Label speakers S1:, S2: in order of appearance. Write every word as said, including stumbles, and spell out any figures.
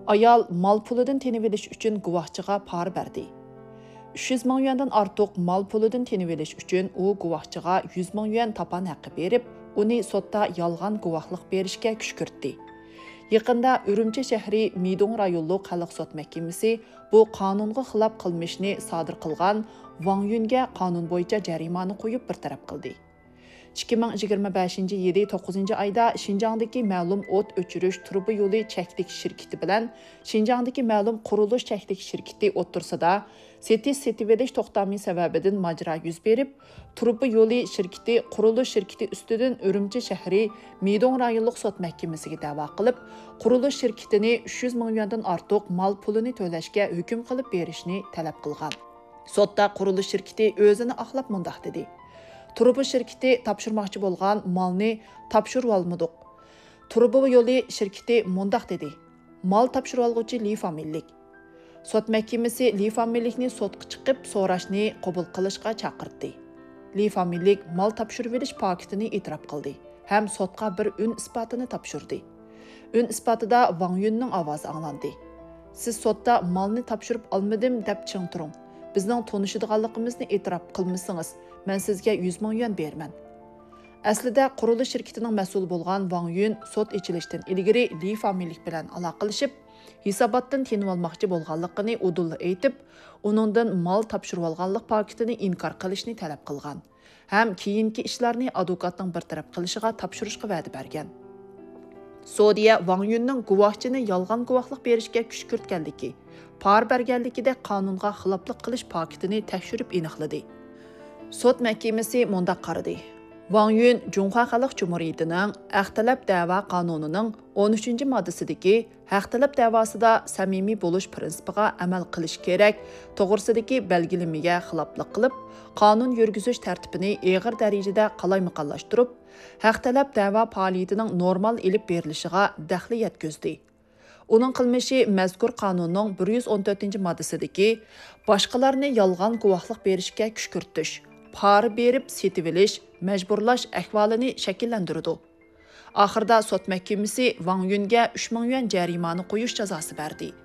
S1: Ayol mal pulidan tenib olish uchun guvohchiga pora berdi. uch yuz ming yuandan ortiq mal pulidan tenib olish uchun u guvohchiga yuz ming yuan tapan haqqi berib, uni sotda yolg'on guvohlik berishga kushkirtdi. Yaqında Ürümçi shahri Midong rayonluq xalq sot mahkamasi bu qonunga xilof qilmishni sodir qilgan Wang Yunga qonun bo'yicha jarimani qo'yib bir taraf qildi. ikki ming yigirma beshinchi yili to'qqizinchi oyda Xinjiangdagi ma'lum o't o'chirish truba yo'li cheklik shirkati bilan Xinjiangdagi ma'lum qurilish cheklik shirkati o'ttirsida setish setivelish to'xtami sababidan majra yuz berib, truba yo'li shirkati qurilish shirkati ustidan Ürümçi shahri Midong rayonluq sot mahkamasiga da'vo qilib, qurilish shirkatini uch yuz ming yuandan ortiq mal pulini to'lashga hukm qilib berishni talab qilgan. Sotda qurilish shirkati o'zini oqlab mundaq dedi. Truba shirkati topshirmoqchi bo'lgan malni topshirib olmadik. Truba yo'li shirkati mundaq dedi. Mal topshirib olguvchi Li familiyalik. Sot mahkamasi Li familiyalikni sotga chiqib so'rashni qabul qilishga chaqirdi. Li familiyalik mal topshirib olish paketini e'tirof qildi ham sotga bir un isbotini topshirdi. Un isbotida Wang Yunning ovozi anglandi. Siz sotda malni topshirib olmadim deb ching turing. Bizning tonishadiganligimizni e'tirof qilmasangiz, men sizga yuz ming yuan berman. Aslida qurilish shirkatining mas'ul bo'lgan Wang Yun sot ichilishdan ilgari Li familiyalik bilan aloqalashib, hisobotdan tenib olmoqchi bo'lganligini udulla aytib, uningdan mal topshirib olganlik paketini inkor qilishni talab qilgan. Ham keyingi ishlarni advokatning bir taraf qilishiga topshirishga va'da bergan. Saudiya Wang Yunning guvohchini yolg'on guvohlik berishga kuch kiritganligi, par berganligida qonunga xiloflik qilish paketini tekshirib aniqladi. Sot mahkamasi mundaq qaradi. Wang Yun Junxo Xalq Jumhuriyatining haq talab da'vo qonunining o'n uchinchi moddasidagi haq talab da'vosida samimiy bo'lish prinsipiga amal qilish kerak to'g'risidagi belgilamaga xiloflik qilib, qonun yurgizish tartibini og'ir darajada qalaymaqonlashtirib, haq talab da'vo faoliyatining normal ilib berilishiga daxli yetkazdi. Uning qilmishi mazkur qonunning bir yuz o'n to'rtinchi moddasidagi boshqalarni yolg'on guvohlik berishga kuch kiritish, pora berib setib olish, majburlash ahvolini shakllantirdi. Oxirida sot mahkamasi Wang Yunga uch ming yuan jarimani qo'yish jazosi berdi.